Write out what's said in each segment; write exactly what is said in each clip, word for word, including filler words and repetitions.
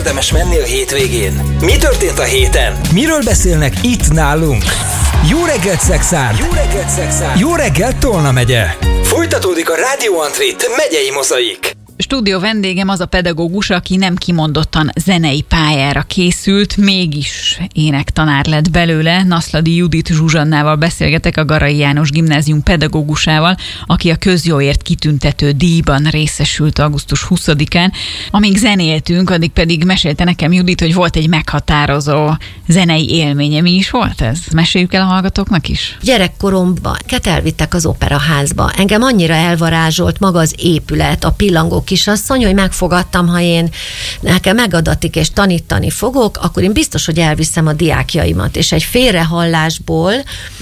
érdemes menni a hétvégén? Mi történt a héten? Miről beszélnek itt nálunk? Jó reggelt, Szexárd! Jó reggelt, Szexárd! Jó reggelt, Tolna megye! Folytatódik a Rádió Antrit megyei mozaik. Stúdió vendégem az a pedagógus, aki nem kimondottan zenei pályára készült, mégis énektanár lett belőle. Naszladi Judit Zsuzsannával beszélgetek, a Garai János Gimnázium pedagógusával, aki a közjóért kitüntető díjban részesült augusztus huszadikán. Amíg zenéltünk, addig pedig mesélte nekem Judit, hogy volt egy meghatározó zenei élménye. Mi is volt ez? Meséljük el a hallgatóknak is. Gyerekkoromban ket elvittek az operaházba. Engem annyira elvarázsolt maga az épület, a pillangó kisasszony, hogy megfogadtam, ha én nekem megadatik és tanítani fogok, akkor én biztos, hogy elviszem a diákjaimat. És egy félrehallásból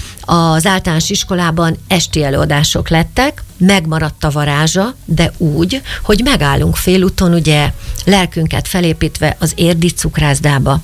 az általános iskolában esti előadások lettek, megmaradt a varázsa, de úgy, hogy megállunk félúton, ugye lelkünket felépítve az érdi cukrászdába.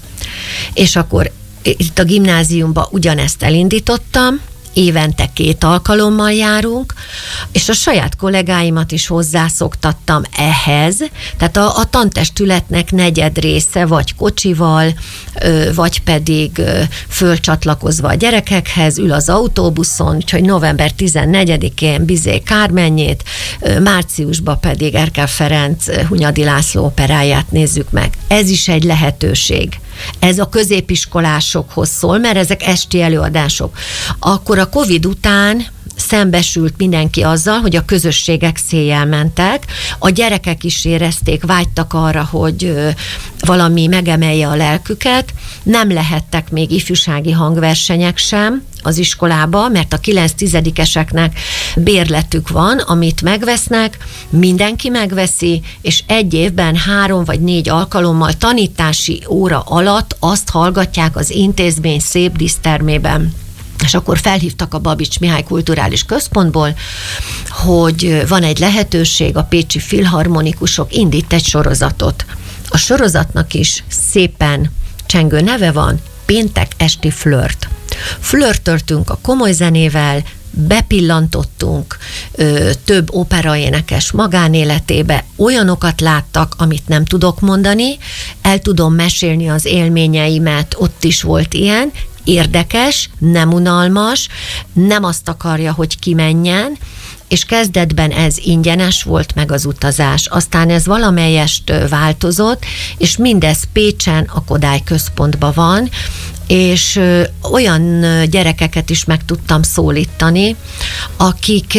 És akkor itt a gimnáziumban ugyanezt elindítottam, évente két alkalommal járunk, és a saját kollégáimat is hozzászoktattam ehhez, tehát a, a tantestületnek negyed része vagy kocsival, vagy pedig fölcsatlakozva a gyerekekhez, ül az autóbuszon, úgyhogy november tizennegyedikén Bizé Kármennyét, márciusban pedig Erkel Ferenc Hunyadi László operáját nézzük meg. Ez is egy lehetőség. Ez a középiskolásokhoz szól, mert ezek esti előadások. Akkor a Covid után szembesült mindenki azzal, hogy a közösségek széjjel mentek, a gyerekek is érezték, vágytak arra, hogy valami megemelje a lelküket, nem lehettek még ifjúsági hangversenyek sem az iskolába, mert a kilenc-tizedikeseknek bérletük van, amit megvesznek, mindenki megveszi, és egy évben három vagy négy alkalommal tanítási óra alatt azt hallgatják az intézmény szép dísztermében. És akkor felhívtak a Babics Mihály Kulturális Központból, hogy van egy lehetőség, a pécsi filharmonikusok indít egy sorozatot. A sorozatnak is szépen csengő neve van, Péntek esti flört. Flörtöltünk a komoly zenével, bepillantottunk ö, több operaénekes magánéletébe, olyanokat láttak, amit nem tudok mondani, el tudom mesélni az élményeimet, ott is volt ilyen, érdekes, nem unalmas, nem azt akarja, hogy kimenjen, és kezdetben ez ingyenes volt, meg az utazás. Aztán ez valamelyest változott, és mindez Pécsen, a Kodály központban van, és olyan gyerekeket is meg tudtam szólítani, akik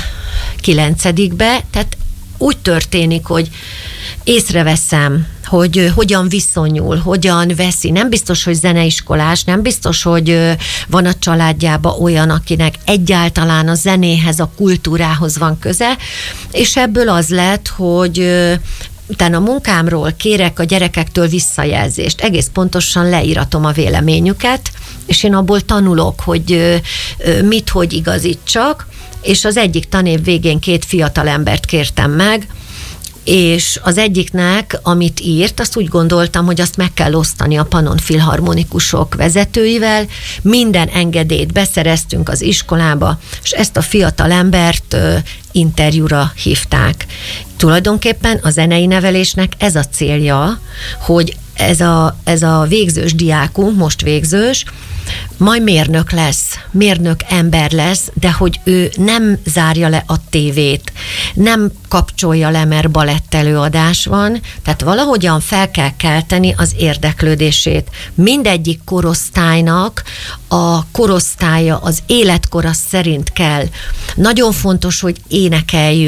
kilencedikbe, tehát úgy történik, hogy észreveszem, hogy hogyan viszonyul, hogyan veszi. Nem biztos, hogy zeneiskolás, nem biztos, hogy van a családjában olyan, akinek egyáltalán a zenéhez, a kultúrához van köze, és ebből az lett, hogy utána a munkámról kérek a gyerekektől visszajelzést. Egész pontosan leíratom a véleményüket, és én abból tanulok, hogy mit, hogy igazítsak, és az egyik tanév végén két fiatal embert kértem meg, és az egyiknek, amit írt, azt úgy gondoltam, hogy azt meg kell osztani a Pannon Filharmonikusok vezetőivel, minden engedélyt beszereztünk az iskolába, és ezt a fiatal embert ö, interjúra hívták. Tulajdonképpen a zenei nevelésnek ez a célja, hogy ez a, ez a végzős diákunk, most végzős, majd mérnök lesz, mérnök ember lesz, de hogy ő nem zárja le a tévét, nem kapcsolja le, mert balett előadás van, tehát valahogyan fel kell kelteni az érdeklődését. Mindegyik korosztálynak a korosztálya, az életkora szerint kell. Nagyon fontos, hogy énekeljünk,